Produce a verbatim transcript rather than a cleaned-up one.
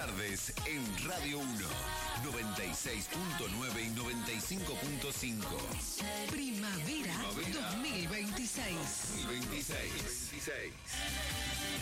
tardes en Radio uno, noventa y seis punto nueve y noventa y cinco punto cinco. Primavera, Primavera dos mil veintiséis. dos mil veintiséis.